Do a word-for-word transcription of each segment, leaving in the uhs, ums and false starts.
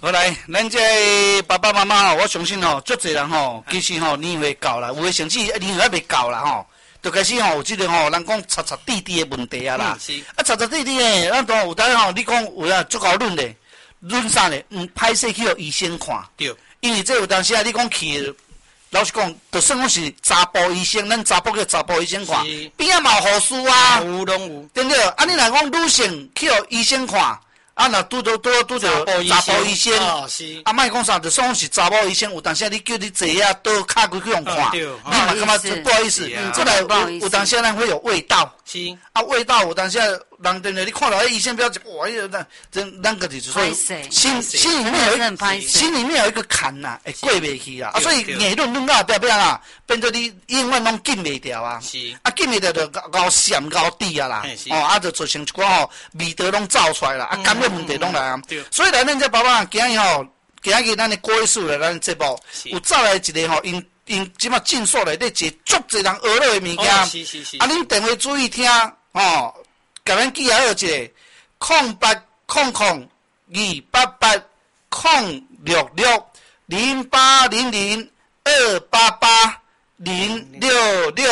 好来，咱这爸爸妈妈吼，我相信吼，足侪人吼，其实吼年岁到啦，有诶甚至年岁还未到啦吼，就开始吼有即个吼，人讲擦擦滴滴诶问题啊啦。嗯、啊，擦擦滴滴诶，咱当有当吼，你讲有啊足够论咧，论啥咧？嗯，歹势去互医生看。对。因为这有当时啊，你讲去，老实讲，就算讲是查甫医生，咱查甫叫查甫医生看，边仔嘛有护士啊。有拢有。对不对？啊，你若讲女性去互医生看。啊，若拄着拄拄着查甫医生，哦、是啊，莫讲啥，就算是查某医生，有当时你叫你坐啊，倒卡过去用看，你嘛感觉不好意思，过来有有当时咱会有味道，是啊，味道有当时人真的你看到迄医生标志，哇，迄个真咱个就是说心心里面有一心里面有一个坎呐，会过袂去啊，啊，所以言论论到后壁啊，变做你永远拢禁袂掉啊，是啊，禁袂掉就高咸高低啊啦，哦，啊，就造成一寡吼味道拢走出来啦，啊，感问题拢来啊，所以来咱这爸爸今日吼，今日咱的歌术来咱节目有找来一个吼，因因即马诊所内底一足侪人学了的物件，啊，恁电话注意听哦，甲咱记下好一个空八空空二八八空六六零八零零二八八零六六。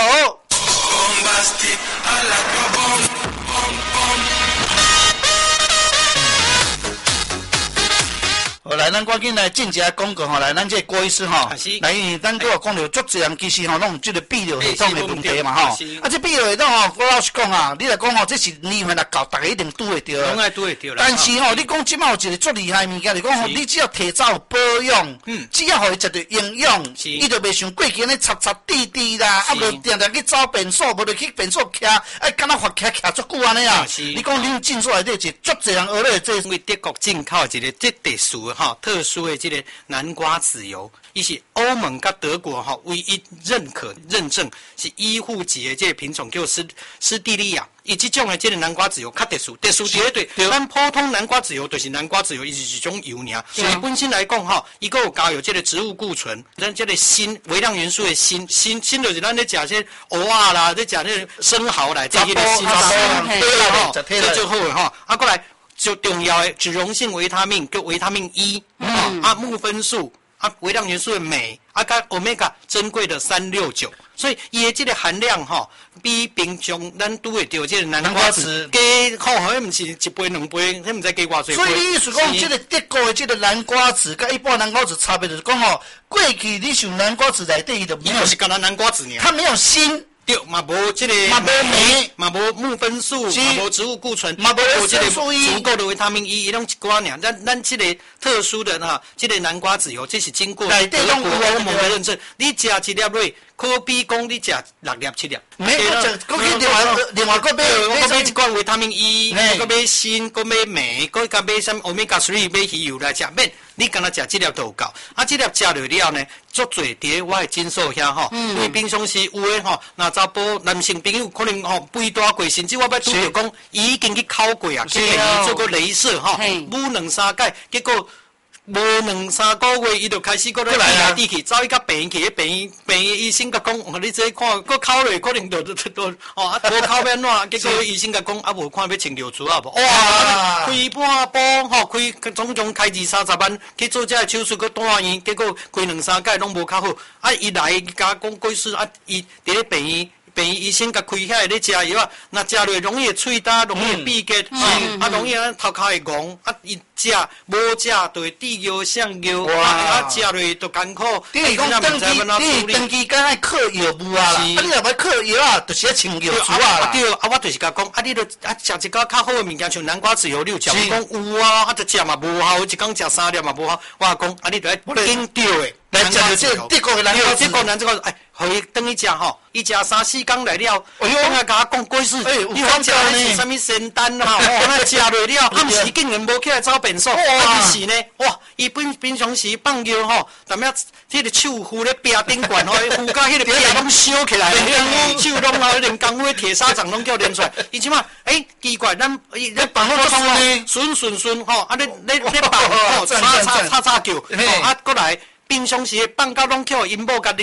好，来，咱赶紧来进一下广告吼，来，咱这郭医师吼，来，因为咱都有讲到，足侪人其实吼，拢有这个泌尿系统的问题嘛吼，啊，这泌尿系统吼，我老实讲啊，你来讲吼，这是年份来到，大家一定拄会到，拢爱拄会到啦。但是吼，你讲即摆有一个足厉害物件，就讲吼，你只要提早保养，嗯，只要互伊食着营养，伊就袂像过去安尼擦擦滴滴啦，啊，无定定去找便所，无就去便所徛，哎，敢若发徛徛足久安尼啊。你讲恁诊所内底是足侪人学咧，这因为德国进口一个这特殊的。哈，特殊的这个南瓜籽油，伊是欧盟甲德国哈唯一认可认证是医护级的这个品种，叫斯斯蒂利亚。伊这种的这个南瓜籽油较特殊，特殊伫对，咱普通南瓜籽油就是南瓜籽油，伊是一种油尔。所以本身来讲哈，伊个有加有这个植物固醇，咱这个锌微量元素的锌，锌锌就是咱咧食些蚵仔啦，咧食那生蚝来，这些的锌，对啦吼，这就好诶哈。啊，过来。就重要的脂溶性维他命，叫维他命 E， 嗯、啊，木酚素，啊，微量元素的镁，啊，加 omega 珍贵的三六九，所以伊的这个含量哈，比平常咱拄会到这个南瓜籽加好，迄毋是一杯两杯，迄毋知加偌济杯。 所以你意思讲，这个德国的这个南瓜籽，甲一般南瓜籽差别就是讲吼，过去你想南瓜籽内底伊就伊就是干那南瓜籽尔， 它没有锌。 对，嘛无这个， 嘛无镁， 嘛无木酚素，嘛无植物固醇， 嘛无这个足够的维他命 E， 伊拢一寡尔。咱咱这个特殊的哈，这个南瓜籽油，这是经过德国欧盟的认证。你食一粒落，可比讲你食六粒七粒。 没，我去另外另外个买， 我买一罐维他命 E， 我买锌，我买镁，我甲买什 omega 三，买鱼油来食免。你敢若食这粒就有够，啊，这粒食落了呢，足侪伫我的诊所遐吼，因为平常时有诶吼，那查甫男性朋友可能吼肥大过，甚至我要拄着讲已经去考过啊，去给伊做过雷射吼，补两三届，结果无两三个月，伊就开始搁咧来底去，走去甲病院去，病院病院医生甲讲，哦，你这看，搁考落可能就就就哦，啊，无考要怎？结果医生甲讲，啊，无看要穿尿珠啊无？哇，开半波吼，开总共开二三十万去做这个手术，搁住院，结果开两三届拢无较好。啊，伊来甲讲过世，啊，伊伫咧病院。病院医生甲开遐咧食药啊，那食落容易喙焦，容易闭结，啊，容易啊头壳会戆，啊，伊食无食就会低腰上腰，啊，食落就艰苦。 等于讲登记，你登记敢爱靠药物啊啦，啊，你若要靠药啊，就是要穿药珠啊啦。 对，啊，我就是甲讲，啊，你著啊食一个较好的物件，像南瓜籽油，你有食？伊讲有啊，啊，就食嘛无效，一工食三粒嘛无效。我讲，啊，你著爱紧着的。 来食着这德国的南瓜籽， 德国南这个哎，互伊等伊食吼，伊食三四工来了，哎呦，我甲我讲过事，你讲食的是啥物仙丹啊？哦，食落了，暗时竟然无起来找便所，啊，是呢，哇，伊平平常时放尿吼，踮遐迄个手扶咧壁顶管吼，扶甲迄个壁拢烧起来，手拢吼连钢盔铁砂掌拢叫连出来，伊即马哎奇怪，咱伊咱放好通呢，顺顺顺吼，啊，你你你放吼，叉叉叉叉叫，啊，过来。平常时放到拢叫因某甲你甲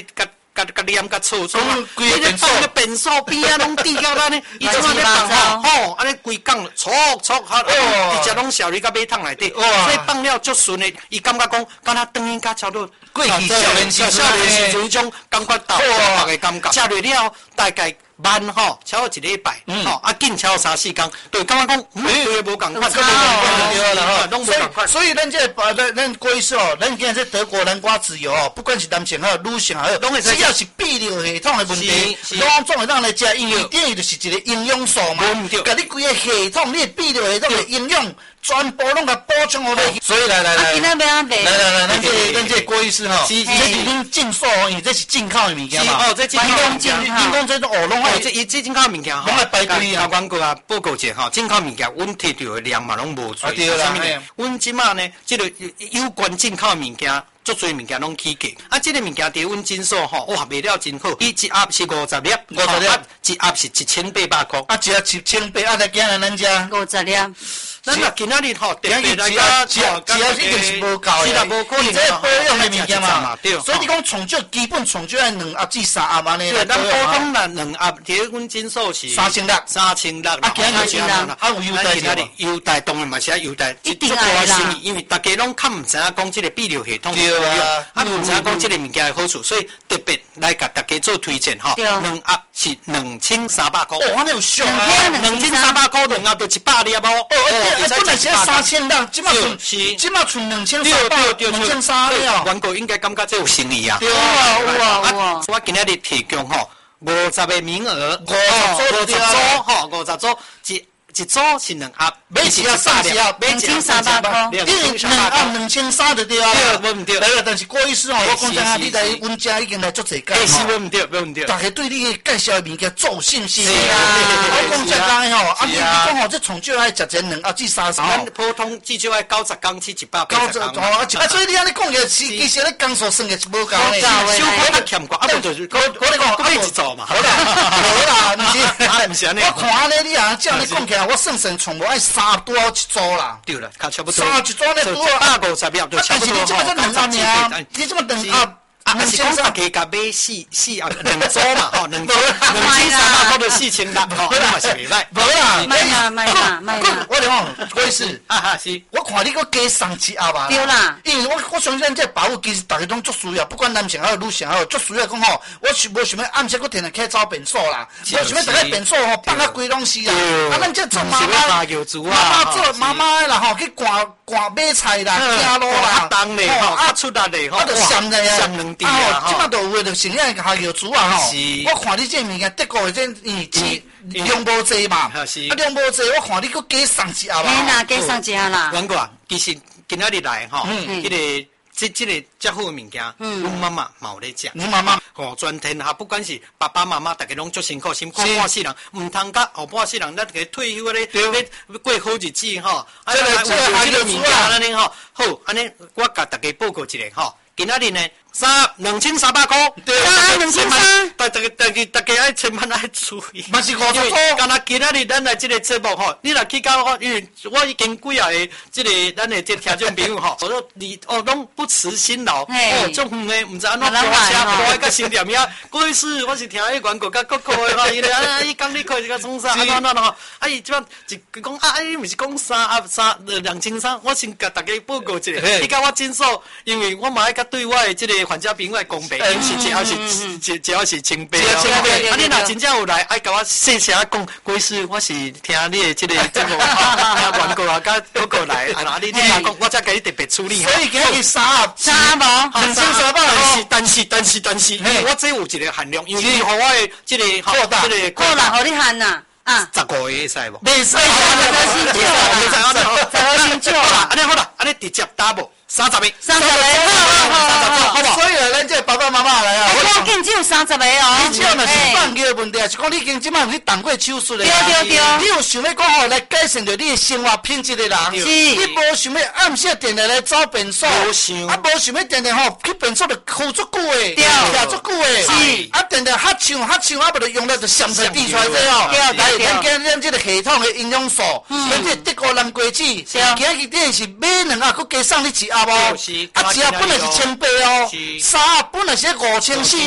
甲甲黏甲臭臭啊，规个变数， 变数边啊拢滴到咱呢，伊怎啊咧放吼？吼，安尼规工搓搓哈，伊只拢小鱼甲马桶内底，所以放了足顺的，伊感觉讲，敢若当因甲超多过去少年时少年时阵种感觉到大个感觉，食落了大概。慢吼，超一礼拜，吼啊紧超三四天，对，感觉讲，嗯，对，无共款， 差哦，了哈，拢无共款。所以咱这把咱咱郭医师哦，咱今日这德国南瓜籽油哦，不管是男性还有女性还有，只要是泌尿系统的问题，拢总会让来食，因为等于就是一个营养素嘛，甲你规个系统，你泌尿系统的营养。全部拢甲补充好来，所以来来来，来来来，咱这咱这郭医师吼，这是恁进售哦，因为这是进口的物件嘛。 哦，这进口物件， 因讲这种哦，拢哦，这伊这进口物件吼， 拢来排队啊。 广告啊，报告者吼，进口物件，阮摕到的量嘛拢无多。 对啦， 阮即马呢，这个有关进口物件。足侪物件拢起价，啊，这个物件伫阮诊所吼，哇，卖了真好，伊一盒是五十粒， 五十粒， 一盒是一千八百块， 啊，一盒一千八，啊，来今日咱家五十粒。 咱若今仔日吼，特别来讲，只要只要一定是无够的， 是啦，无可能。 这保养的物件嘛， 对。 所以你讲从少基本从少爱两盒至三盒安尼。 对，咱普通咱两盒，伫阮诊所是三千六， 三千六。 啊，今日是啊，啊有优待是优待当然嘛是优待， 一定爱啦。 因为大家拢较毋知影讲即个泌尿系统对啊， 啊毋知影讲即个物件的好处，所以特别来甲大家做推荐吼。两盒是两千三百块。 哦，安尼有俗啊！ 两千三百块两盒就一百粒哦。 哦，本来是三千六，即马剩即马剩两千三百，两千三了。 广告应该感觉这有诚意啊。 对啊，有啊，有啊。 我今日提供吼五十个名额， 五十五十组吼，五十组一。一组是两盒， 买一盒三盒， 两千三百块， 两盒两千三就对啊。 对，无毋对。 来了，但是郭医师吼，我讲真啊，你来阮家已经来足侪间吼。是无毋对，无毋对。 大家对你介绍的物件足有信心。是啊。我讲真讲吼，啊，你讲吼，这从少爱食一两盒至三盒。 咱普通至少爱九十工至一百八十工。 啊，所以你安尼讲起，其实咧工数算嘅是无够咧。 小可得欠过，啊，不就是我我你讲，我一直做嘛。 好啦，好啦，毋是， 啊，毋是安尼。 我看安尼你啊，这样你讲起来，我算算从无爱三多一组啦。 对啦，差不多。 三一组咧多啊，百五十秒就差不多。 但是你这么两盒尔，你这么两盒。 啊，是讲大家甲买四四啊两组嘛，吼，两组两千三百块就四千六，吼，那嘛是袂歹。 无啦， 卖啦卖啦卖啦。 我讲，郭医师， 啊哈是， 我看你搁加送一盒啊。 对啦， 因为我我相信这保护其实大家拢足需要，不管男性还有女性还有足需要讲吼，我是无想要暗时搁天天起走便所啦，无想要大家便所吼放啊规拢是啦。啊，咱这做妈妈，妈妈做妈妈啦吼，去赶赶买菜啦、行路啦， 当嘞吼，啊出力嘞吼， 啊就闪嘞啊， 闪两滴啊， 即马都有诶，就成日下药煮啊吼。我看你这物件德国诶，这嗯，量无济嘛，啊量无济，我看你搁加送一盒嘛。嘿啦，加送一盒啦。 阮讲，其实今仔日来吼，迄个。这这个遮好的物件，阮妈妈嘛有咧食。 你妈妈吼，全天下不管是爸爸妈妈，大家拢足辛苦，辛苦半世人，毋通甲后半世人，咱个退休咧，咧过好日子吼。啊，这个这个这个物件安尼吼，好，安尼我甲大家报告一下吼。今仔日呢，三两千三百块， 三两千三， 大大大家大家爱千万爱注意。 嘛是五十块。 干那今仔日咱来这个节目吼，你若去到吼，因为我已经几啊个这个咱的这听众朋友吼，我说你哦拢不辞辛劳，哦，种远的毋知安怎开车开到新店遐。郭医师，我是听迄广告甲国考的吼，伊咧啊，伊讲你可以个从啥安怎安怎吼，啊伊即摆一讲啊，啊伊毋是讲三啊三两千三，我先甲大家报告一下，你甲我诊所，因为我嘛爱甲对我的这个患者朋友来公平，因是只要是只只要是清白哦。啊，你若真正有来，爱甲我细声讲，郭医师，我是听你的这个节目，听广告啊，甲广告来，啊，你你若讲，我才甲你特别处理。 所以今日三盒， 三盒， 两千三百块。但是但是但是，我这有一个限量，因为互我的这个这个够啦，互你限呐。啊， 十五个会使无？ 袂使， 十个先少啦，十个先少啦。 安尼好啦，安尼直接 double 三十个， 三十个， 好不好？所以啊，咱这爸爸妈妈来啊， 我讲只有三十个哦。 你只要若是放尿的问题，是讲你已经即摆有去动过手术的。 对对对。 你有想要讲吼来改善着你的生活品质的人， 是。 你无想要暗时定定来走便所， 无想。 啊，无想要定定吼去便所就哭足久的， 对， 徛足久的。 是。 啊，定定哈唱哈唱，啊，不就用了就闪出滴出来这哦。 对对对。 咱今咱这个系统的营养素，咱这德国蓝果子，今日顶是买两盒，佮加送你一盒哦。啊，一盒本来是千八哦，三盒本来是五千四百块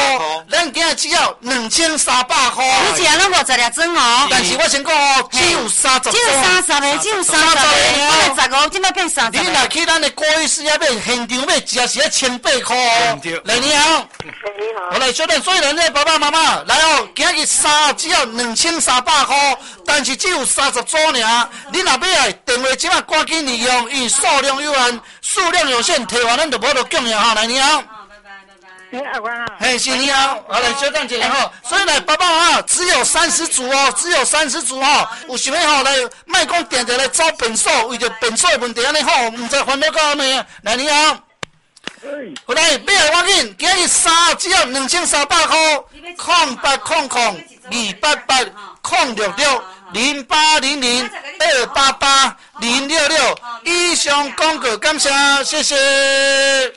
咱今日只要两千三百块。 你一人拢五十粒装哦。 但是我先讲哦，只有三十。 只有三十个，只有三十个，本来十五，今摆变三十。 你若去咱的郭医师遐买现场买，只是要千八块哦。来，你好。 你好。 我来小弟，所以咱这爸爸妈妈来哦，今日三只要两千三百块，但是只有三十组尔。你若要来，电话即马赶紧利用，因数量有限，数量有限，摕完咱就无得供了哈。来，你好。 哎，阿官啊。 嘿，是你好，好来小等一下哈。所以来爸爸妈妈只有三十组哦，只有三十组哈。有想要吼来，卖讲定定来找便所，为着便所的问题安尼吼，唔知烦恼到安尼。来，你好。好来，买来我紧，今日三只要两千三百块，空八空空二八八空六六零八零零二八八零六六。以上广告感谢，谢谢。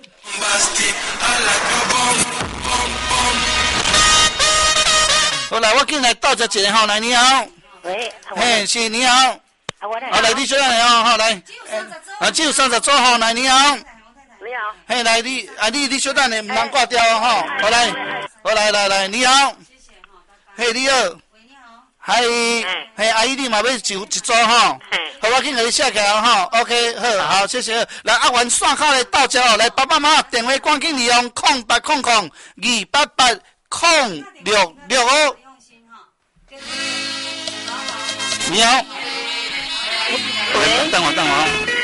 好来，我紧来倒一个吼，来你好。 喂。 嘿，是你好。 啊，我来。 好来，你小来哦，好来。啊，只有三十组吼，来你好。 你好。 嘿，来你啊，你你小等下，唔通挂掉哦，吼。好来，好来来来，你好。嘿，你好。嗨，嘿，阿姨你嘛要一一组吼。好，我紧给你写起来吼。OK， 好，好，谢谢。来，阿元线卡来到这哦，来，爸爸妈妈电话赶紧利用空八空空二八八空六六哦。你好。喂，等我，等我。